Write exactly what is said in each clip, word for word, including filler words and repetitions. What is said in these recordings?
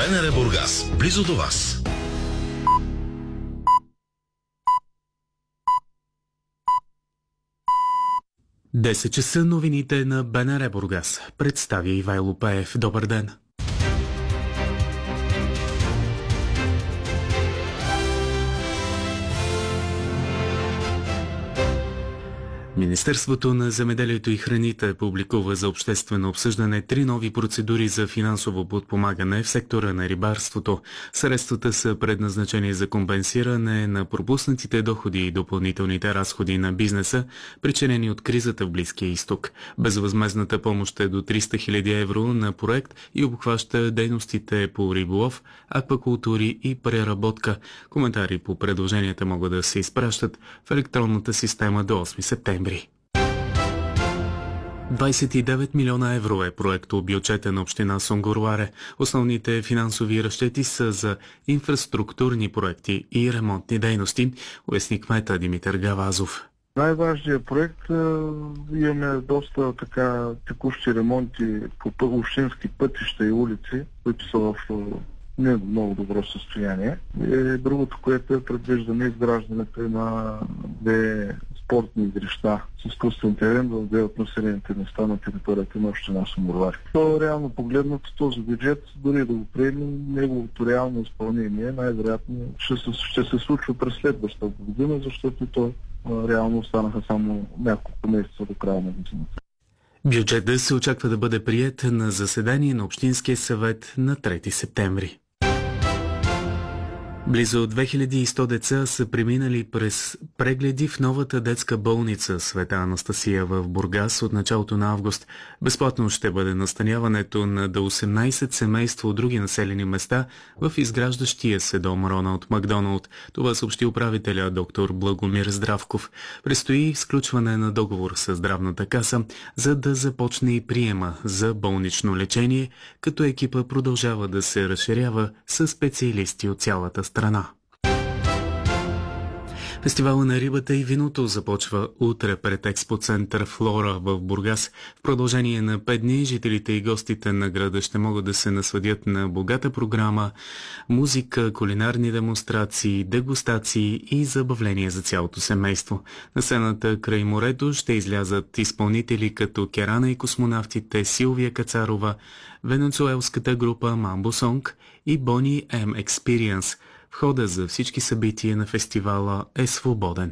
БНР Бургас, близо до вас. десет часа, новините на БНР Бургас. Представя Ивайло Пеев. Добър ден. Министерството на земеделието и храните публикува за обществено обсъждане три нови процедури за финансово подпомагане в сектора на рибарството. Средствата са предназначени за компенсиране на пропуснатите доходи и допълнителните разходи на бизнеса, причинени от кризата в Близкия изток. Безвъзмездната помощ е до триста хиляди евро на проект и обхваща дейностите по риболов, аквакултури и преработка. Коментари по предложенията могат да се изпращат в електронната система до осми септември. двадесет и девет милиона евро е проектобюджета на община Сунгурларе. Основните финансови разчети са за инфраструктурни проекти и ремонтни дейности, уясни кмета Димитър Гавазов. Най-важният проект, имаме доста така текущи ремонти по общински пътища и улици, които са в не много добро състояние. И другото, което е предвиждане изграждането на две спортни игрища с изкуствен терен в две от населените места на територията на община Сунгурларе. То реално погледнато този бюджет, дори да го приемем, неговото реално изпълнение най-вероятно ще се, ще се случва през следващата година, защото то реално останаха само няколко месеца до края на годината. Бюджетът се очаква да бъде приет на заседание на Общинския съвет на трети септември. Близо две хиляди и сто деца са преминали през прегледи в новата детска болница Света Анастасия в Бургас от началото на август. Безплатно ще бъде настаняването на до осемнадесет семейства от други населени места в изграждащия се дом Роналд Макдоналд. Това съобщи управителя доктор Благомир Здравков. Предстои сключване на договор с здравната каса, за да започне и приема за болнично лечение, като екипа продължава да се разширява с специалисти от цялата страна. страна. Фестивала на рибата и виното започва утре пред експоцентър Флора в Бургас. В продължение на пет дни жителите и гостите на града ще могат да се насладят на богата програма, музика, кулинарни демонстрации, дегустации и забавления за цялото семейство. На сцената край морето ще излязат изпълнители като Керана и космонавтите Силвия Кацарова, венецуелската група Мамбо Сонг и Бони М Experience. Входа за всички събития на фестивала е свободен.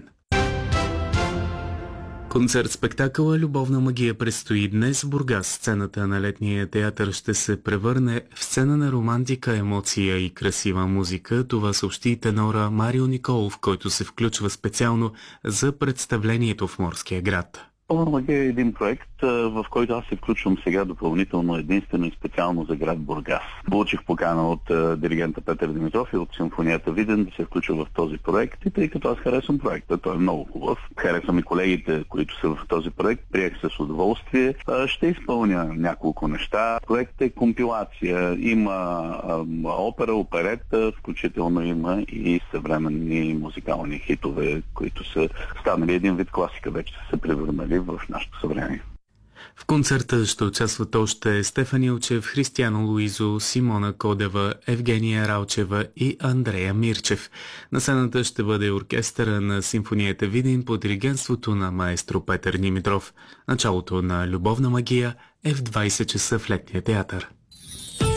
Концерт-спектакъла «Любовна магия» предстои днес в Бургас. Сцената на летния театър ще се превърне в сцена на романтика, емоция и красива музика. Това съобщи тенора Марио Николов, който се включва специално за представлението в Морския град. «Любовна магия» е един проект, в който аз се включвам сега допълнително единствено и специално за град Бургас. Получих покана от диригента Петър Димитров и от Симфонията Виден да се включва в този проект, и тъй като аз харесвам проекта, той е много хубав. Харесвам и колегите, които са в този проект, приех с удоволствие. Ще изпълня няколко неща. Проектът е компилация. Има опера, оперета, включително има и съвременни музикални хитове, които са станали един вид класика, вече са се превърнали в нашето съвремие. В концерта ще участват още Стефан Илчев, Християно Луизо, Симона Кодева, Евгения Ралчева и Андрея Мирчев. На сцената ще бъде оркестъра на Симфонията Видин под диригентството на маестро Петър Димитров. Началото на «Любовна магия» е в двадесет часа в летния театър.